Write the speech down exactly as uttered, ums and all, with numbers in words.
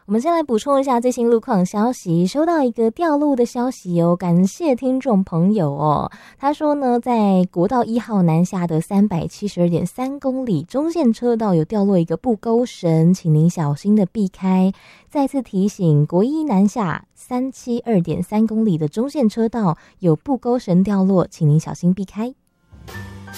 我们先来补充一下最新路况消息，收到一个掉路的消息哦，感谢听众朋友哦。他说呢，在国道一号南下的三百七十二点三公里中线车道有掉落一个布钩绳，请您小心的避开。再次提醒，国一南下三七二点三公里的中线车道有布钩绳掉落，请您小心避开。